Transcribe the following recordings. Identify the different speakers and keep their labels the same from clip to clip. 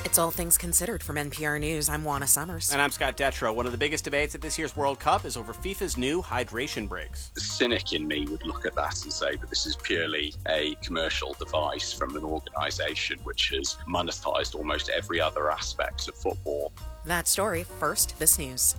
Speaker 1: It's All Things Considered from NPR News. I'm Juana Summers.
Speaker 2: And I'm Scott Detrow. One of the biggest debates at this year's World Cup is over FIFA's new hydration breaks.
Speaker 3: The cynic in me would look at that and say that this is purely a commercial device from an organisation which has monetised almost every other aspect of football.
Speaker 1: That story first, this news.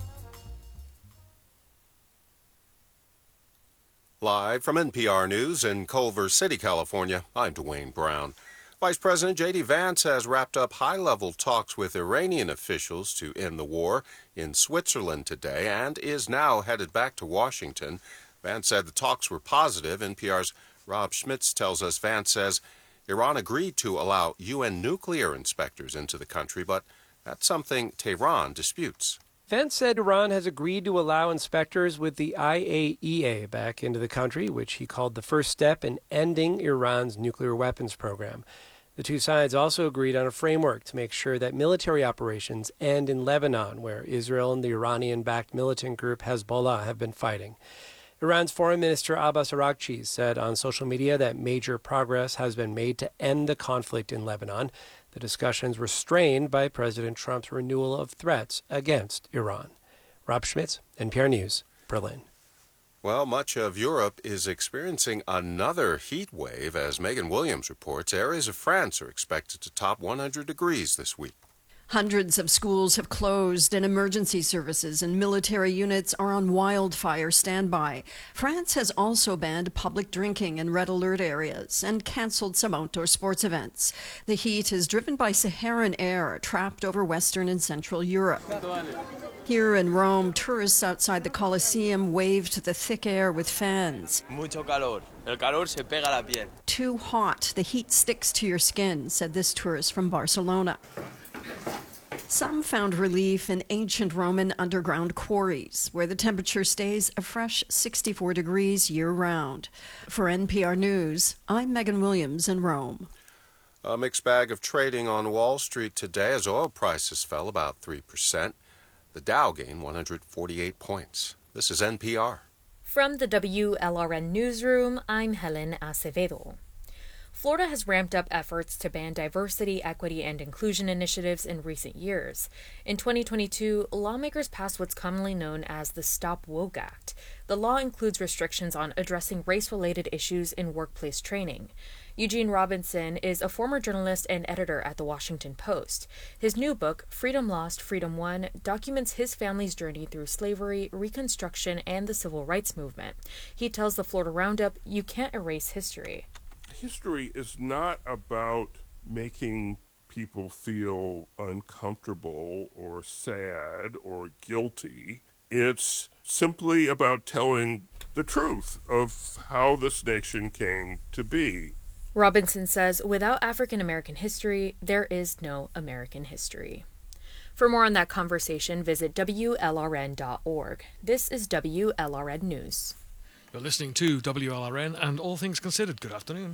Speaker 4: Live from NPR News in Culver City, California, I'm Dwayne Brown. Vice President J.D. Vance has wrapped up high-level talks with Iranian officials to end the war in Switzerland today and is now headed back to Washington. Vance said the talks were positive. NPR's Rob Schmitz tells us Vance says Iran agreed to allow UN nuclear inspectors into the country, but that's something Tehran disputes.
Speaker 5: Vance said Iran has agreed to allow inspectors with the IAEA back into the country, which he called the first step in ending Iran's nuclear weapons program. The two sides also agreed on a framework to make sure that military operations end in Lebanon, where Israel and the Iranian-backed militant group Hezbollah have been fighting. Iran's Foreign Minister Abbas Araghchi said on social media that major progress has been made to end the conflict in Lebanon. The discussions were strained by President Trump's renewal of threats against Iran. Rob Schmitz, NPR News, Berlin.
Speaker 4: Well, much of Europe is experiencing another heat wave. As Megan Williams reports, areas of France are expected to top 100 degrees this week.
Speaker 6: Hundreds of schools have closed and emergency services and military units are on wildfire standby. France has also banned public drinking in red alert areas and canceled some outdoor sports events. The heat is driven by Saharan air trapped over Western and Central Europe. Here in Rome, tourists outside the Colosseum waved the thick air with fans.
Speaker 7: Mucho calor. El calor se pega a la piel.
Speaker 6: Too hot. The heat sticks to your skin, said this tourist from Barcelona. Some found relief in ancient Roman underground quarries, where the temperature stays a fresh 64 degrees year-round. For NPR News, I'm Megan Williams in Rome.
Speaker 4: A mixed bag of trading on Wall Street today as oil prices fell about 3%. The Dow gained 148 points. This is NPR.
Speaker 8: From the WLRN Newsroom, I'm Helen Acevedo. Florida has ramped up efforts to ban diversity, equity, and inclusion initiatives in recent years. In 2022, lawmakers passed what's commonly known as the Stop Woke Act. The law includes restrictions on addressing race-related issues in workplace training. Eugene Robinson is a former journalist and editor at The Washington Post. His new book, Freedom Lost, Freedom Won, documents his family's journey through slavery, Reconstruction, and the Civil Rights Movement. He tells the Florida Roundup, you can't erase history.
Speaker 9: History is not about making people feel uncomfortable or sad or guilty. It's simply about telling the truth of how this nation came to be.
Speaker 8: Robinson says, without African American history, there is no American history. For more on that conversation, visit WLRN.org. This is WLRN News.
Speaker 10: You're listening to WLRN and All Things Considered. Good afternoon.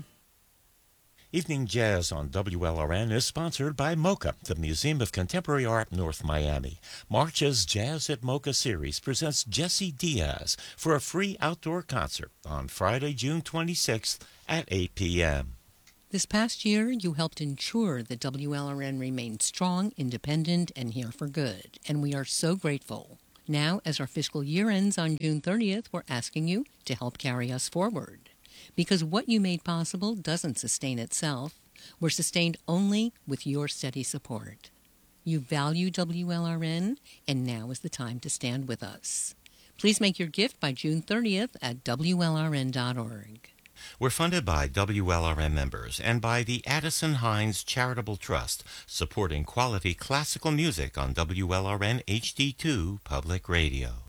Speaker 11: Evening Jazz on WLRN is sponsored by MoCA, the Museum of Contemporary Art, North Miami. March's Jazz at MoCA series presents Jesse Diaz for a free outdoor concert on Friday, June 26th at 8 p.m.
Speaker 12: This past year, you helped ensure that WLRN remained strong, independent, and here for good, and we are so grateful. Now, as our fiscal year ends on June 30th, we're asking you to help carry us forward. Because what you made possible doesn't sustain itself. We're sustained only with your steady support. You value WLRN, and now is the time to stand with us. Please make your gift by June 30th at WLRN.org.
Speaker 11: We're funded by WLRN members and by the Addison Hines Charitable Trust, supporting quality classical music on WLRN HD2 Public Radio.